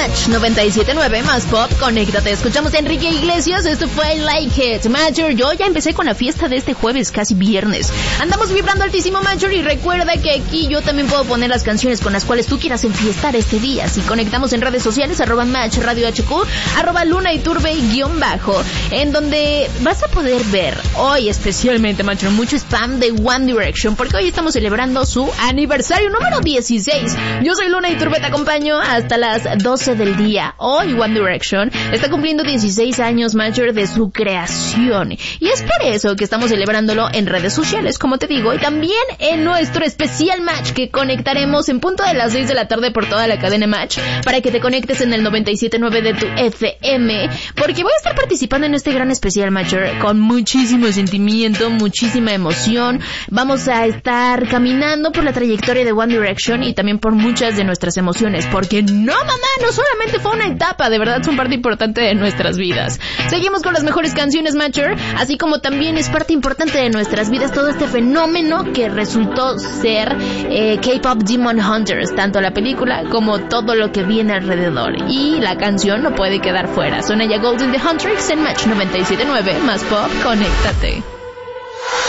Match 97.9 más pop, conéctate. Escuchamos a Enrique Iglesias, esto fue Like It. Major, yo ya empecé con la fiesta de este jueves, casi viernes. Andamos vibrando altísimo, Major, y recuerda que aquí yo también puedo poner las canciones con las cuales tú quieras enfiestar este día. Si conectamos en redes sociales, @Match Radio HQ, @Luna_Iturbe_, en donde vas a poder ver hoy especialmente, Major, mucho spam de One Direction, porque hoy estamos celebrando su aniversario número 16. Yo soy Luna Iturbe, te acompaño hasta las 12 del día. Hoy One Direction está cumpliendo 16 años, Major, de su creación. Y es por eso que estamos celebrándolo en redes sociales, como te digo, y también en nuestro especial Match que conectaremos en punto de las 6 de la tarde por toda la cadena Match, para que te conectes en el 97.9 de tu FM, porque voy a estar participando en este gran especial, Major, con muchísimo sentimiento, muchísima emoción. Vamos a estar caminando por la trayectoria de One Direction y también por muchas de nuestras emociones, porque no, mamá, no solamente fue una etapa, de verdad son parte importante de nuestras vidas. Seguimos con las mejores canciones, Matcher, así como también es parte importante de nuestras vidas todo este fenómeno que resultó ser K-Pop Demon Hunters, tanto la película como todo lo que viene alrededor. Y la canción no puede quedar fuera. Suena ya Golden the Huntrix en Match 97.9 más pop, conéctate.